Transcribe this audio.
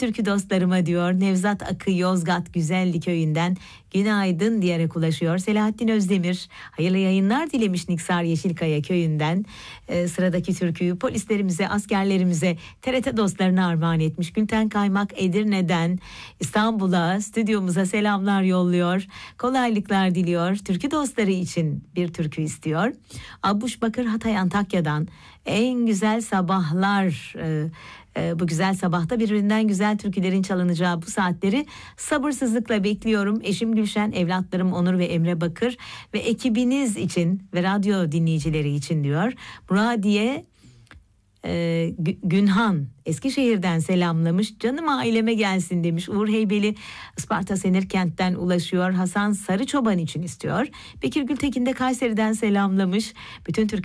türkü dostlarıma diyor. Nevzat Akı Yozgat Güzelli köyünden günaydın diyerek ulaşıyor. Selahattin Özdemir hayırlı yayınlar dilemiş Niksar Yeşilkaya köyünden. Sıradaki türküyü polislerimize, askerlerimize, TRT dostlarına armağan etmiş. Gülten Kaymak Edirne'den İstanbul'a, stüdyomuza selamlar yolluyor. Kolaylıklar diliyor. Türkü dostları için bir türkü istiyor. Abuş Bakır Hatay Antakya'dan en güzel sabahlar. Bu güzel sabahta birbirinden güzel türkülerin çalınacağı bu saatleri sabırsızlıkla bekliyorum. Eşim Gülşen, evlatlarım Onur ve Emre Bakır ve ekibiniz için ve radyo dinleyicileri için diyor. Muradiye Günhan Eskişehir'den selamlamış. Canım aileme gelsin demiş. Uğur Heybeli Isparta Senirkent'ten ulaşıyor. Hasan Sarıçoban için istiyor. Bekir Gültekin de Kayseri'den selamlamış. Bütün Türk